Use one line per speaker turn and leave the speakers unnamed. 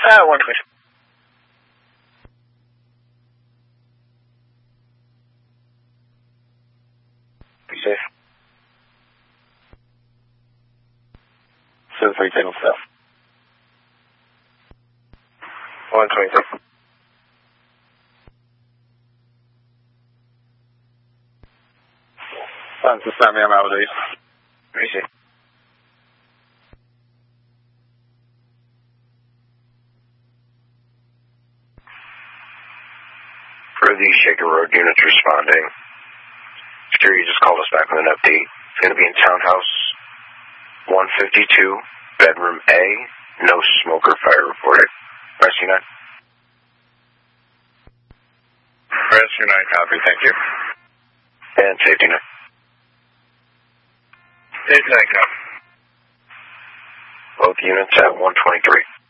120. Be safe. 7-3 table south. 123. Sunset Sammy, I'm out of these. Be safe.
For the Shaker Road units responding, sure you just called us back with an update. It's going to be in Townhouse 152, bedroom A, no smoker fire reported. Rescue 9.
Rescue 9, copy, thank you.
And Safety 9.
Safety 9, copy.
Both units at 123.